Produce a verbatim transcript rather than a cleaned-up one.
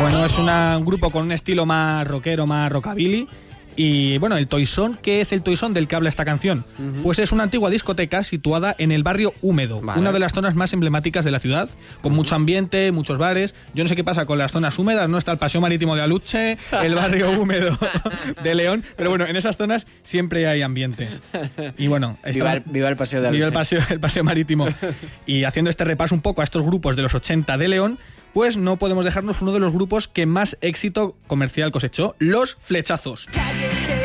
Bueno, es una, un grupo con un estilo más rockero, más rockabilly. Y bueno, el Toisón, ¿qué es el Toisón del que habla esta canción? Uh-huh. Pues es una antigua discoteca situada en el barrio Húmedo, vale. una de las zonas más emblemáticas de la ciudad, con uh-huh. mucho ambiente, muchos bares. Yo no sé qué pasa con las zonas húmedas, no está el Paseo Marítimo de Aluche, el barrio Húmedo de León, pero bueno, en esas zonas siempre hay ambiente. Y bueno, está, viva, el, viva el Paseo de Aluche. Viva el paseo, el paseo Marítimo. Y haciendo este repaso un poco a estos grupos de los ochenta de León, pues no podemos dejarnos uno de los grupos que más éxito comercial cosechó, Los Flechazos.